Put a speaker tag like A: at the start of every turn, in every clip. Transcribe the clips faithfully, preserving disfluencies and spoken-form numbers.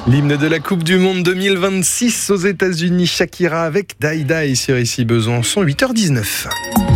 A: L'hymne de la Coupe du Monde deux mille vingt-six aux États-Unis, Shakira avec Die Die sur Ici Besançon, huit heures dix-neuf.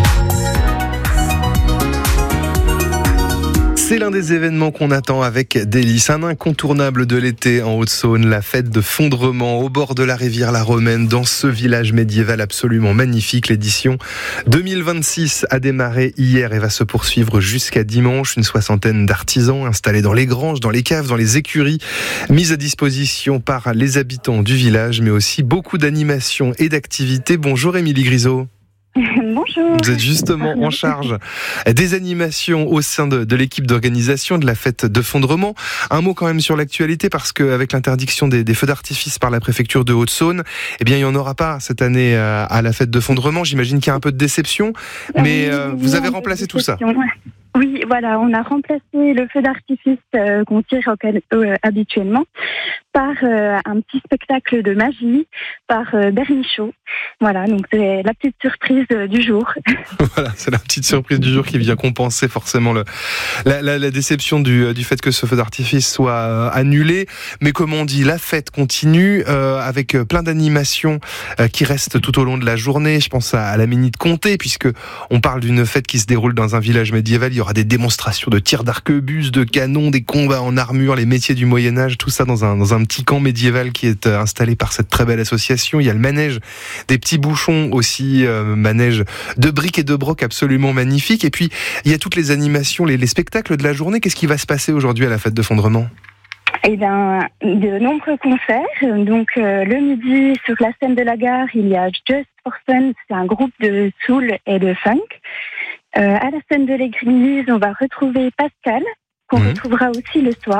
A: C'est l'un des événements qu'on attend avec délice. Un incontournable de l'été en Haute-Saône, la fête de Fondrement au bord de la rivière la Romaine, dans ce village médiéval absolument magnifique. L'édition deux mille vingt-six a démarré hier et va se poursuivre jusqu'à dimanche. Une soixantaine d'artisans installés dans les granges, dans les caves, dans les écuries, mis à disposition par les habitants du village, mais aussi beaucoup d'animations et d'activités. Bonjour Émilie Grisot.
B: Bonjour.
A: Vous êtes justement en charge des animations au sein de, de l'équipe d'organisation de la fête de Fondrement. Un mot quand même sur l'actualité, parce qu'avec l'interdiction des, des feux d'artifice par la préfecture de Haute-Saône, eh bien il n'y en aura pas cette année à, à la fête de Fondrement. J'imagine qu'il y a un peu de déception, mais euh, vous avez remplacé tout ça.
B: Oui, voilà, on a remplacé le feu d'artifice euh, qu'on tire euh, habituellement par euh, un petit spectacle de magie, par euh, Bernichot. Voilà, donc c'est la petite surprise euh, du jour.
A: Voilà, c'est la petite surprise du jour qui vient compenser forcément le, la, la, la déception du, du fait que ce feu d'artifice soit euh, annulé. Mais comme on dit, la fête continue euh, avec plein d'animations euh, qui restent tout au long de la journée. Je pense à, à la Ménie de Comté, puisque on parle d'une fête qui se déroule dans un village médiéval. Il y aura des démonstrations de tirs d'arquebus, de canons, des combats en armure, les métiers du Moyen-Âge, tout ça dans un, dans un petit camp médiéval qui est installé par cette très belle association. Il y a le manège des petits bouchons aussi, euh, manège de briques et de broc absolument magnifique. Et puis, il y a toutes les animations, les, les spectacles de la journée. Qu'est-ce qui va se passer aujourd'hui à la fête de Fondrement ?
B: Eh bien, de nombreux concerts. Donc, euh, le midi, sur la scène de la gare, il y a Just for Fun, c'est un groupe de soul et de funk. Euh, à la scène de l'église, on va retrouver Pascal, qu'on mmh. retrouvera aussi le soir.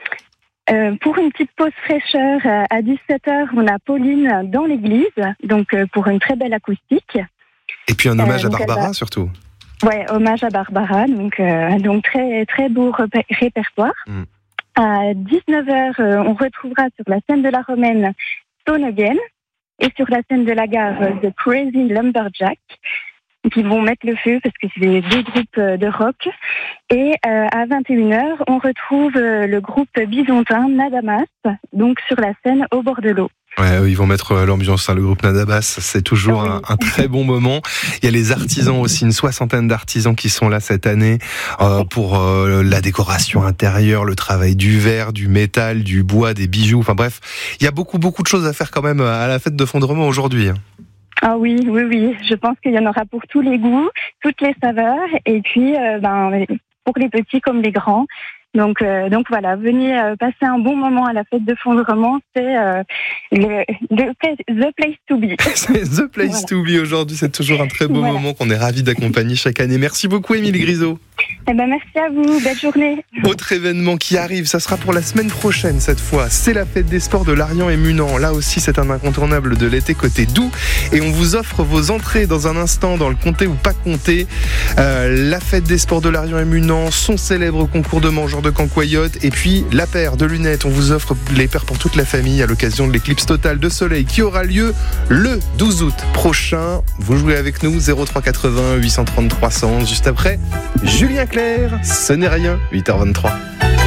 B: Euh, pour une petite pause fraîcheur, euh, à dix-sept heures, on a Pauline dans l'église, donc euh, pour une très belle acoustique.
A: Et puis un hommage euh, à Barbara, va...
B: surtout. Ouais, hommage à Barbara, donc, euh, donc très, très beau rep- répertoire. Mmh. À dix-neuf heures, euh, on retrouvera sur la scène de la Romaine Stone Again, et sur la scène de la gare, euh, The Crazy Lumberjack, qui vont mettre le feu parce que c'est des deux groupes de rock. Et euh, à vingt et une heures, on retrouve euh, le groupe bisontin Nadamas, donc sur la scène au bord de l'eau.
A: Ouais, ils vont mettre l'ambiance, hein, le groupe Nadabas, c'est toujours oui. un, un très bon moment. Il y a les artisans aussi, une soixantaine d'artisans qui sont là cette année euh, pour euh, la décoration intérieure, le travail du verre, du métal, du bois, des bijoux, enfin bref, il y a beaucoup beaucoup de choses à faire quand même à la fête de Fondrement aujourd'hui.
B: Ah oui, oui, oui, je pense qu'il y en aura pour tous les goûts, toutes les saveurs, et puis euh, ben, pour les petits comme les grands. Donc, euh, donc voilà, venez euh, passer un bon moment à la fête de Fondrement, c'est euh, le, le the place to be.
A: C'est the place voilà. to be aujourd'hui, c'est toujours un très beau voilà. moment qu'on est ravis d'accompagner chaque année. Merci beaucoup Émilie Grisot.
B: Eh ben merci à vous, belle journée.
A: Autre événement qui arrive, ça sera pour la semaine prochaine cette fois, c'est la fête des sports de Larian et Munan. Là aussi c'est un incontournable de l'été côté Doubs, et on vous offre vos entrées dans un instant dans le comté ou pas comté. Euh, la fête des sports de Larian et Munan, son célèbre concours de mangeurs de cancoyotes, et puis la paire de lunettes. On vous offre les paires pour toute la famille à l'occasion de l'éclipse totale de soleil qui aura lieu le douze août prochain. Vous jouez avec nous, zéro trois quatre-vingts huit cent trente trois cent, juste après Julien Clerc, ce n'est rien, huit heures vingt-trois.